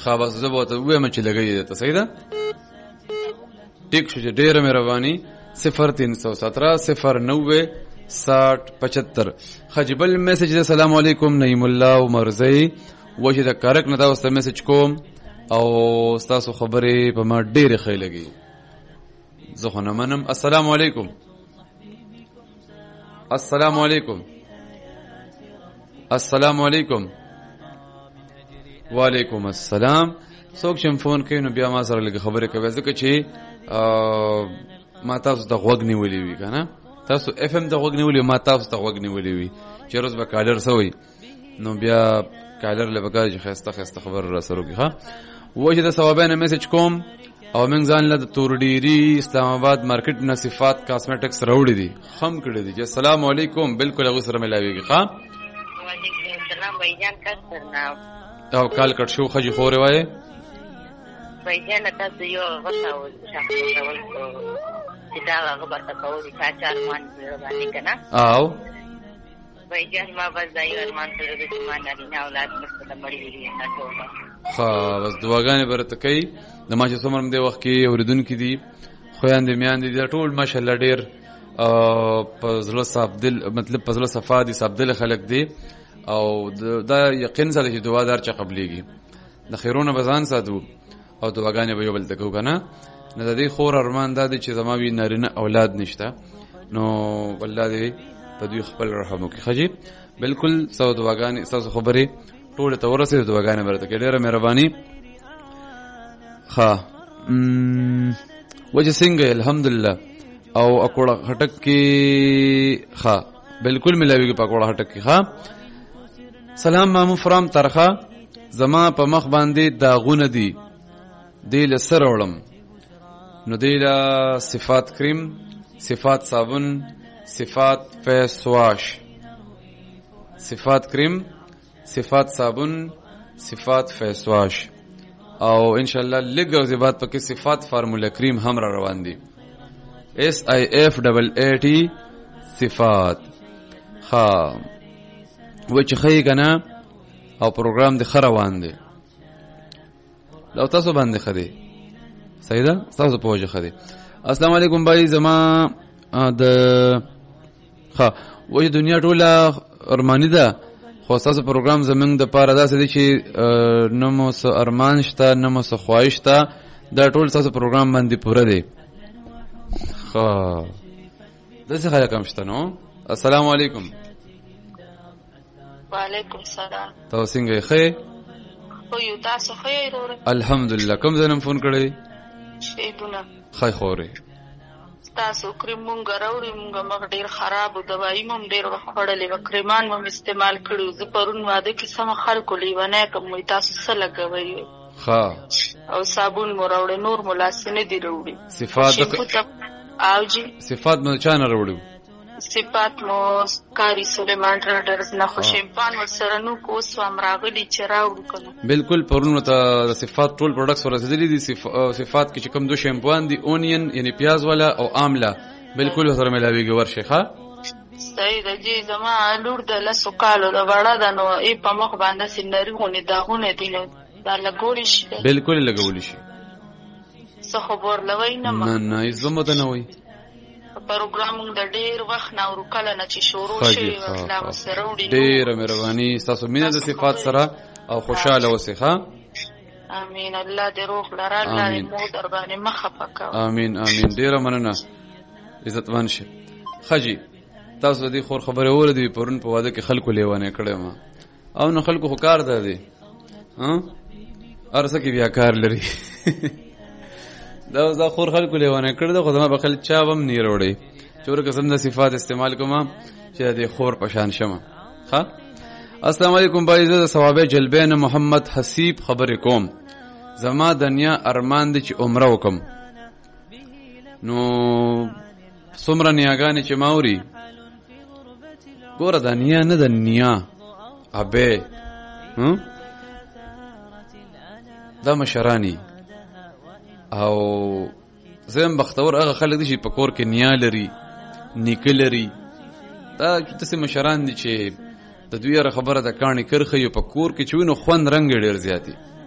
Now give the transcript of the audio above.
خا بس زه به ته وایم چې لګی ته صحیح ده ټیک شو چې ډیره مهرباني 0317 090 6075 خجبل میسج ده سلام علیکم نعیم الله عمرزی وجه د کارک نه دا اوس میسج کوم او تاسو خبرې په ما ډیره ښه لګي زه خو نه منم السلام علیکم السلام علیکم السلام علیکم وعلیکم السلام څوک چې فون کوي نو بیا ما سره لږ خبرې کوي ځکه چې ما تاسو ته غوږ نیولې وي کنه تاسو اف ام ته غوږ نیولې ما تاسو ته غوږ نیولې وي چې روز به کالر سوي نو بیا کالر له بګار چې خسته خبر را سره کیخه وجه د ثوابانه میسج کوم او موږ ځان له تورډيري اسلام آباد مارکیټ نه صفات کاسمیټکس راوړي دي خم کړي دي چې السلام علیکم بالکل هغه سره ملاويږي ښا وعلیکم السلام بھائیجان کسرنا او کال کټ شو خجی خورې وای بھائیجان تاسو یو غوښتاو چې دا هغه برته کوي چې ارمان باندې کنه او بھائیجان ما بس دا یو ارمان سره د ایمان نه اولاد مستقبل مړی وي نه ټول خا بس دعاګانې برته کوي د ما چې څومره دې وخت کې اوریدونکو دي خويندې میاندې دي ټول ماشاءالله ډېر په زړه صاف دل مطلب په زړه صفا دي صاف دل خلک دي او دا یقین سره چې دعا دار چا قبليږي د خیرونه بزان ساتو او دعاګانې به یو بل تکو کنه نه د دې خور ارمان دا دي چې زما وی نارینه اولاد نشته نو والله دې په دوی خپل رحم وکړي خجی بالکل سو دعاګانې تاسو خبرې ټول ته ورسې دعاګانې برته کې ډېره مهرباني ها وجه څنګه الحمدلله او اکوړه هټک کې ها بالکل ملاويږي په اکوړه هټک کې ها سلام مامو فرام ترخه زما په مخ باندې داغونه دي دیل سر وړم نو دیل صفات کریم صفات صابون صفات فیس واش صفات کریم صفات صابون صفات فیس واش او ان شاء الله لګو زبات پکې صفات فارمولا کریم هم را روان دي SIFAAT صفات ها وچ خی کنه او پروګرام د خروان دي لو تاسو باندې خدي صحیح ده تاسو پوهه خدي السلام علیکم بھائی زما د ها وې دنیا ټوله ارمانی ده خو تاسو پروګرام زمنګ د پاره داسې دي چې نمو سو ارمان شته نمو سو خواهش شته دا ټول تاسو پروګرام باندې پوره دي خا دغه خلک هم شته نو السلام علیکم وعلیکم السلام تاسو څنګه ښه خو یو تاسو ښه ورور الحمدلله کوم ځنم فون کړی شیبونه خای خوري تاسو کریم مونږ راوړی مونږ مخ ډیر خراب او دوايي مونږ ډیر وخوړلې و کریمان مونږ استعمال کړو زه پرون واده کې سم خلکو لیونه کوم تاسو څه لګوي ها او صابون مو راوړې نور ملاسنه دی راوړي صفات او جی صفات مو چانه راوړو صفات مو کاری سلیمان ټریډرز نه خو شیمپان ورسره نو کو سوام راغلی چې راوړو کنه بالکل پرون ته صفات ټول پروډکټس ورسېدلې دي صفات کې کوم دو شیمپوان دي اونین یعنی پیاز والا او آمله بالکل سره ملاويږي ورشيخه صحیح ده جی زما لور د لاسو کالو د وړه د نو ای په مخ باندې سینری غونې داغونه دي نو دا لګول شي بالکل لګول شي څه خبر لوي نه نه زموږ ته نه وي پروګرام د ډیر وخت نه ورکل نه چې شروع شي اسلام سره وړي ډیر مهرباني تاسو مینه د صفات سره او خوشاله اوسئ ښا امين الله دې روح لره الله مو در باندې مخه پکاو امين امين ډیر مننه عزتمن شه خجی تاسو دې خور خبره اوردی پرون په واده کې خلکو لیوانه کړه ما او نو خلکو خو کار ده ها ارسه کې بیا کار لري دا خور خلکو لیوانه کړه دا خو ما بخل چا بم نه وروړي چور قسم د صفات استعمال کوم چې د خور پشان شمه ها السلام علیکم بھائی زه ثواب جلبین محمد حسیب خبر کوم زما دنیا ارمان دي چې عمره وکم نو څومره نیاګانې چې ماوري ګوره دنیا نه د نیا ابه دا مشرانی او زم بختور هغه خلک دي چې په کور کې نیا لري نیکه لري دا تاسو مشران دي چې د دوی خبره د کاني کرخه یو په کور کې چوینو خوند رنگ ډیر زیاتی